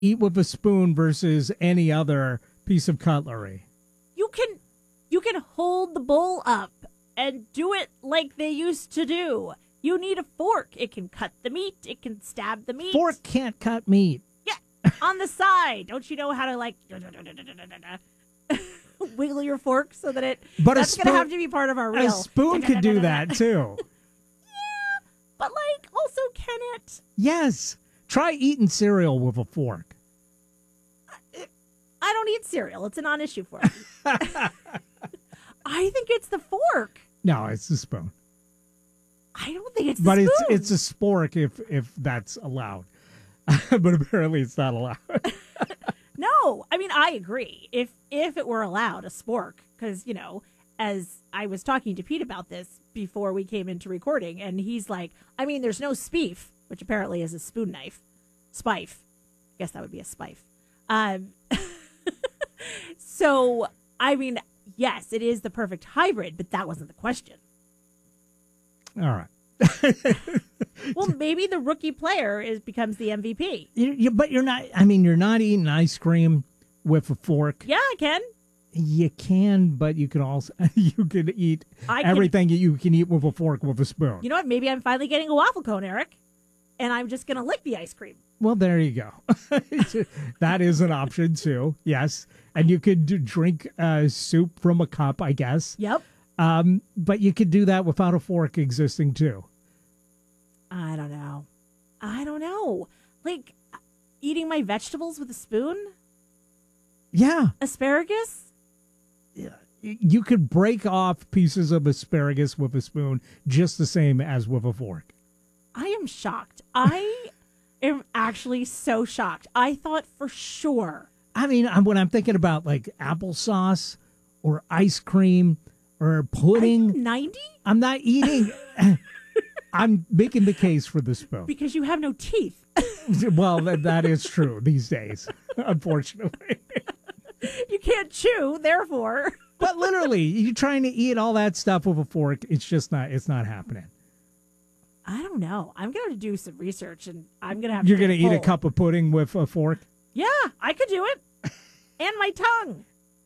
eat with a spoon versus any other piece of cutlery? You can hold the bowl up and do it like they used to do. You need a fork. It can cut the meat. It can stab the meat. Fork can't cut meat. Yeah, on the side. Don't you know how to like wiggle your fork so that that's going to have to be part of our reel. A spoon could do that too. Yeah, but like also can it? Yes. Try eating cereal with a fork. I don't eat cereal. It's a non-issue for me. I think it's the fork. No, it's the spoon. I don't think it's the spoon. But it's a spork if that's allowed. But apparently it's not allowed. No, I mean, I agree. If it were allowed, a spork, because, as I was talking to Pete about this before we came into recording, and he's like, I mean, there's no spief, which apparently is a spoon knife. Spife. I guess that would be a spife. So, I mean, yes, it is the perfect hybrid, but that wasn't the question. All right. Well, maybe the rookie player becomes the MVP. But you're not. I mean, you're not eating ice cream with a fork. Yeah, I can. You can, but you can also you can eat everything you can eat with a fork with a spoon. You know what? Maybe I'm finally getting a waffle cone, Eric, and I'm just gonna lick the ice cream. Well, there you go. That is an option too. Yes, and you could drink soup from a cup, I guess. Yep. But you could do that without a fork existing too. I don't know. Like eating my vegetables with a spoon? Yeah. Asparagus? Yeah. You could break off pieces of asparagus with a spoon just the same as with a fork. I am shocked. I am actually so shocked. I thought for sure. I mean, when I'm thinking about like applesauce or ice cream or pudding. 90? I'm not eating. I'm making the case for the spoon. Because you have no teeth. Well, that is true these days, unfortunately. You can't chew, therefore. But literally, you're trying to eat all that stuff with a fork. It's just not. It's not happening. I don't know. I'm going to do some research, and I'm going to have. You're going to eat a cup of pudding with a fork? Yeah, I could do it, and my tongue.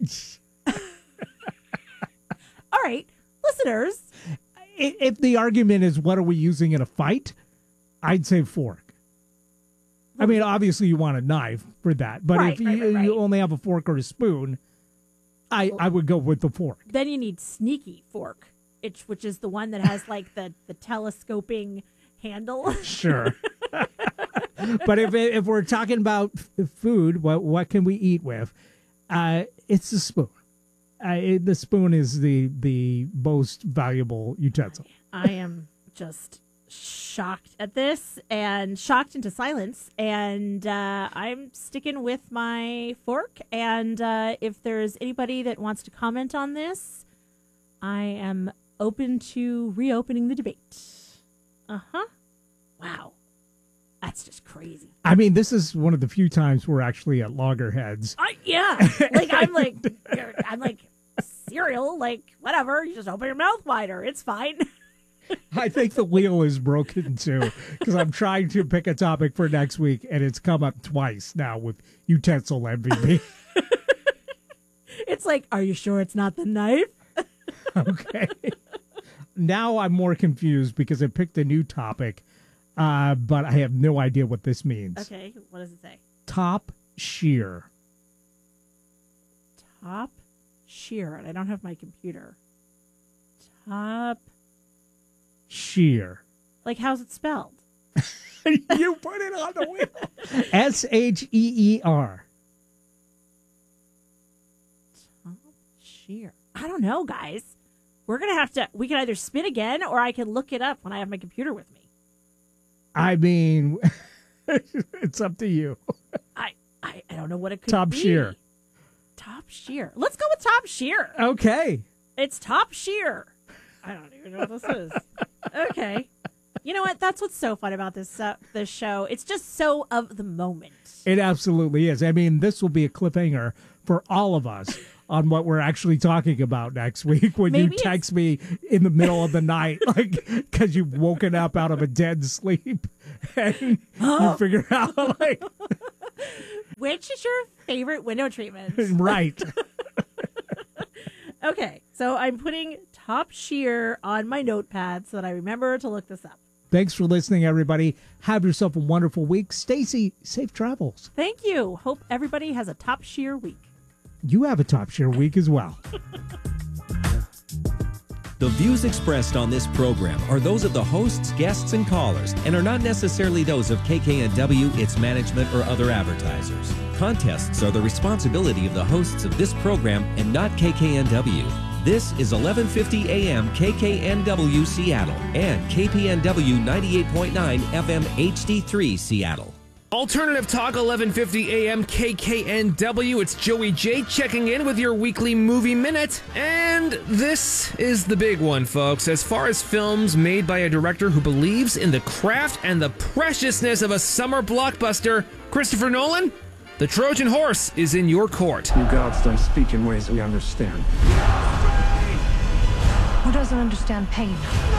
All right, listeners. If the argument is what are we using in a fight, I'd say fork. I mean, obviously you want a knife for that, but if you only have a fork or a spoon, I would go with the fork. Then you need sneaky fork, which is the one that has like the telescoping handle. Sure. But if we're talking about food, what can we eat with? It's the spoon. The spoon is the most valuable utensil. I am just shocked at this and shocked into silence. And I'm sticking with my fork. And if there's anybody that wants to comment on this, I am open to reopening the debate. Uh-huh. Wow. That's just crazy. I mean, this is one of the few times we're actually at loggerheads. Yeah. I'm like, cereal, like, whatever. You just open your mouth wider. It's fine. I think the wheel is broken, too, because I'm trying to pick a topic for next week, and it's come up twice now with utensil MVP. It's like, are you sure it's not the knife? Okay. Now I'm more confused because I picked a new topic, but I have no idea what this means. Okay, what does it say? Top shear. Top shear. And I don't have my computer. Top shear. Like, how's it spelled? You put it on the wheel. SHEER. Top shear. I don't know, guys. We're going to have to, we can either spin again or I can look it up when I have my computer with me. I mean, it's up to you. I don't know what it could Top be. shear. Top shear. Let's go with top shear. Okay. It's top shear. I don't even know what this is. Okay. You know what? That's what's so fun about this show. It's just so of the moment. It absolutely is. I mean, this will be a cliffhanger for all of us on what we're actually talking about next week when you text me in the middle of the night, like, because you've woken up out of a dead sleep and you figure out, like, Which is your favorite window treatment? Right. Okay, so I'm putting Top Shear on my notepad so that I remember to look this up. Thanks for listening, everybody. Have yourself a wonderful week. Stacy, safe travels. Thank you. Hope everybody has a Top Shear week. You have a Top Shear week as well. The views expressed on this program are those of the hosts, guests, and callers, and are not necessarily those of KKNW, its management, or other advertisers. Contests are the responsibility of the hosts of this program and not KKNW. This is 1150 AM KKNW Seattle and KPNW 98.9 FM HD3 Seattle. Alternative Talk 1150 AM KKNW. It's Joey J checking in with your weekly movie minute. And this is the big one, folks. As far as films made by a director who believes in the craft and the preciousness of a summer blockbuster, Christopher Nolan, the Trojan Horse is in your court. You gods don't speak in ways we understand. Who doesn't understand pain?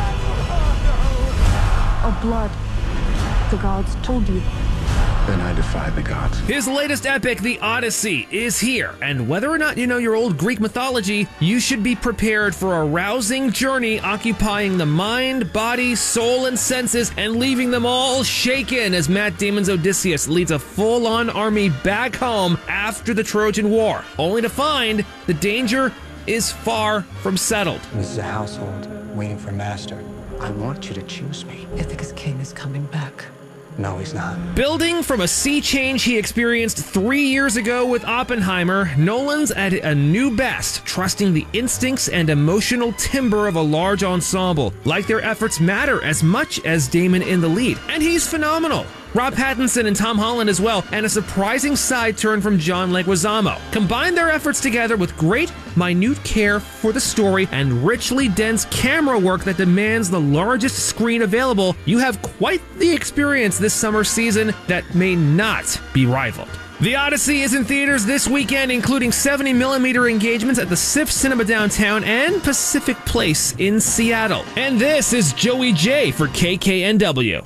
Or blood? The gods told you. Then I defy the gods. His latest epic, The Odyssey, is here, and whether or not you know your old Greek mythology, you should be prepared for a rousing journey occupying the mind, body, soul, and senses, and leaving them all shaken as Matt Damon's Odysseus leads a full-on army back home after the Trojan War, only to find the danger is far from settled. This is a household waiting for master. I want you to choose me. Ithaca's king is coming back. No, he's not. Building from a sea change he experienced 3 years ago with Oppenheimer, Nolan's at a new best, trusting the instincts and emotional timbre of a large ensemble. Like their efforts matter as much as Damon in the lead. And he's phenomenal. Rob Pattinson and Tom Holland as well, and a surprising side turn from John Leguizamo. Combine their efforts together with great, minute care for the story and richly dense camera work that demands the largest screen available, you have quite the experience this summer season that may not be rivaled. The Odyssey is in theaters this weekend, including 70mm engagements at the SIFF Cinema downtown and Pacific Place in Seattle. And this is Joey J for KKNW.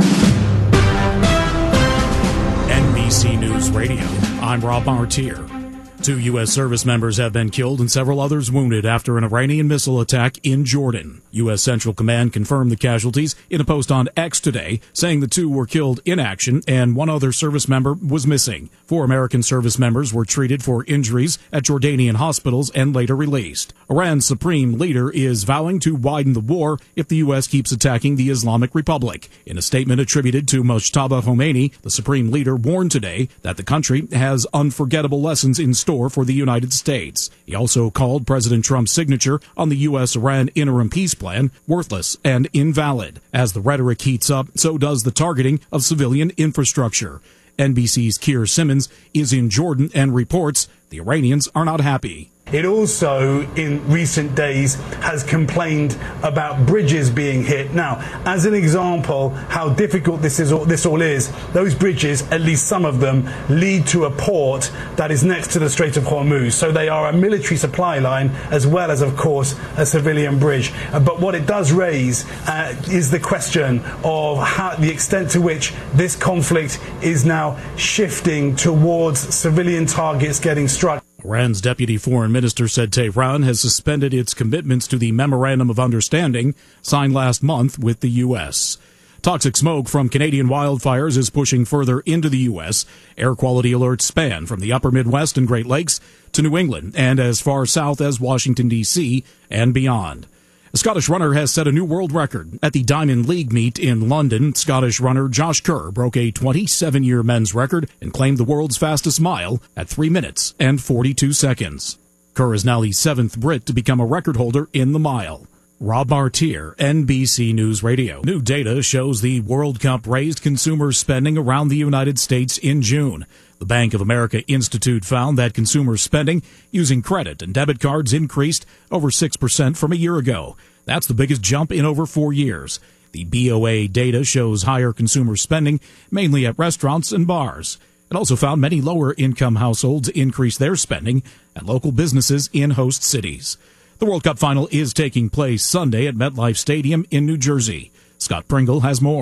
NBC News Radio, I'm Rob Martier. 2 U.S. service members have been killed and several others wounded after an Iranian missile attack in Jordan. U.S. Central Command confirmed the casualties in a post on X today, saying the 2 were killed in action and 1 other service member was missing. 4 American service members were treated for injuries at Jordanian hospitals and later released. Iran's supreme leader is vowing to widen the war if the U.S. keeps attacking the Islamic Republic. In a statement attributed to Mojtaba Khomeini, the supreme leader warned today that the country has unforgettable lessons in store for the United States. He also called President Trump's signature on the U.S.-Iran interim peace plan worthless and invalid. As the rhetoric heats up, so does the targeting of civilian infrastructure. NBC's Keir Simmons is in Jordan and reports the Iranians are not happy. It also, in recent days, has complained about bridges being hit. Now, as an example, how difficult this all is, those bridges, at least some of them, lead to a port that is next to the Strait of Hormuz. So they are a military supply line as well as, of course, a civilian bridge. But what it does raise is the question of the extent to which this conflict is now shifting towards civilian targets getting struck. Iran's deputy foreign minister said Tehran has suspended its commitments to the Memorandum of Understanding signed last month with the U.S. Toxic smoke from Canadian wildfires is pushing further into the U.S. Air quality alerts span from the upper Midwest and Great Lakes to New England and as far south as Washington, D.C. and beyond. A Scottish runner has set a new world record. At the Diamond League meet in London, Scottish runner Josh Kerr broke a 27-year men's record and claimed the world's fastest mile at 3 minutes and 42 seconds. Kerr is now the 7th Brit to become a record holder in the mile. Rob Martier, NBC News Radio. New data shows the World Cup raised consumer spending around the United States in June. The Bank of America Institute found that consumer spending using credit and debit cards increased over 6% from a year ago. That's the biggest jump in over 4 years. The BOA data shows higher consumer spending, mainly at restaurants and bars. It also found many lower-income households increase their spending at local businesses in host cities. The World Cup final is taking place Sunday at MetLife Stadium in New Jersey. Scott Pringle has more.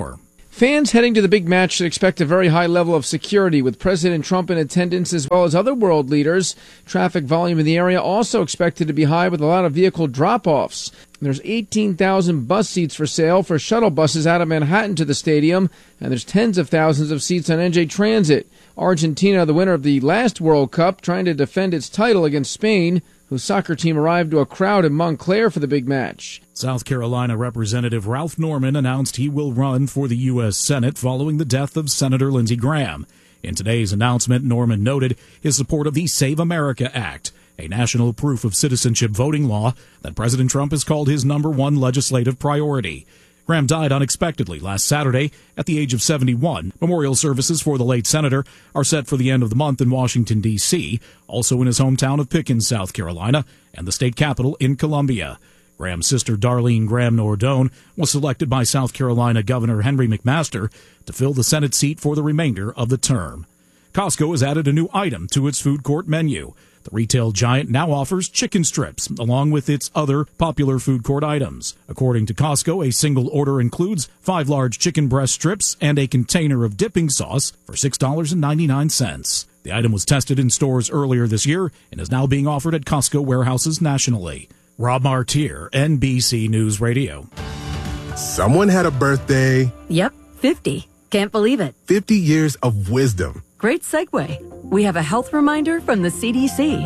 Fans heading to the big match should expect a very high level of security, with President Trump in attendance as well as other world leaders. Traffic volume in the area also expected to be high, with a lot of vehicle drop-offs. There's 18,000 bus seats for sale for shuttle buses out of Manhattan to the stadium, and there's tens of thousands of seats on NJ Transit. Argentina, the winner of the last World Cup, trying to defend its title against Spain, whose soccer team arrived to a crowd in Montclair for the big match. South Carolina Representative Ralph Norman announced he will run for the U.S. Senate following the death of Senator Lindsey Graham. In today's announcement, Norman noted his support of the Save America Act, a national proof of citizenship voting law that President Trump has called his #1 legislative priority. Graham died unexpectedly last Saturday at the age of 71. Memorial services for the late senator are set for the end of the month in Washington, D.C., also in his hometown of Pickens, South Carolina, and the state capital in Columbia. Graham's sister, Darlene Graham Nordone, was selected by South Carolina Governor Henry McMaster to fill the Senate seat for the remainder of the term. Costco has added a new item to its food court menu. The retail giant now offers chicken strips, along with its other popular food court items. According to Costco, a single order includes 5 large chicken breast strips and a container of dipping sauce for $6.99. The item was tested in stores earlier this year and is now being offered at Costco warehouses nationally. Rob Martier, NBC News Radio. Someone had a birthday. Yep, 50. Can't believe it. 50 years of wisdom. Great segue. We have a health reminder from the CDC.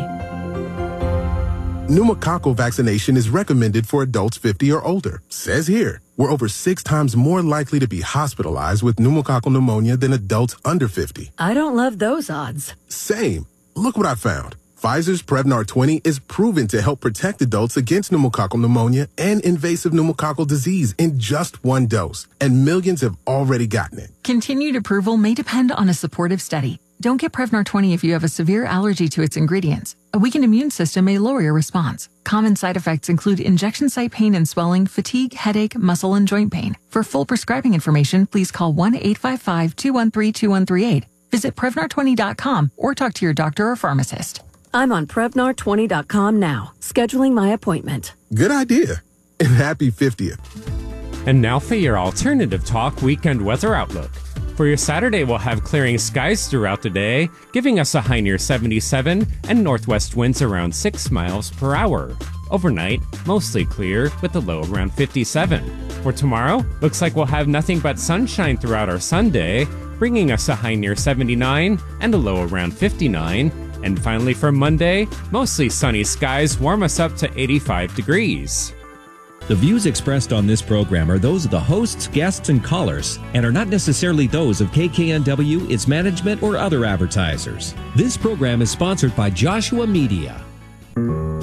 Pneumococcal vaccination is recommended for adults 50 or older. Says here, we're over 6 times more likely to be hospitalized with pneumococcal pneumonia than adults under 50. I don't love those odds. Same. Look what I found. Pfizer's Prevnar 20 is proven to help protect adults against pneumococcal pneumonia and invasive pneumococcal disease in just 1 dose, and millions have already gotten it. Continued approval may depend on a supportive study. Don't get Prevnar 20 if you have a severe allergy to its ingredients. A weakened immune system may lower your response. Common side effects include injection site pain and swelling, fatigue, headache, muscle, and joint pain. For full prescribing information, please call 1-855-213-2138. Visit Prevnar20.com or talk to your doctor or pharmacist. I'm on Prevnar20.com now, scheduling my appointment. Good idea. And happy 50th. And now for your alternative talk weekend weather outlook. For your Saturday, we'll have clearing skies throughout the day, giving us a high near 77 and northwest winds around 6 miles per hour. Overnight, mostly clear with a low around 57. For tomorrow, looks like we'll have nothing but sunshine throughout our Sunday, bringing us a high near 79 and a low around 59. And finally for Monday, mostly sunny skies warm us up to 85 degrees. The views expressed on this program are those of the hosts, guests, and callers, and are not necessarily those of KKNW, its management, or other advertisers. This program is sponsored by Joshua Media.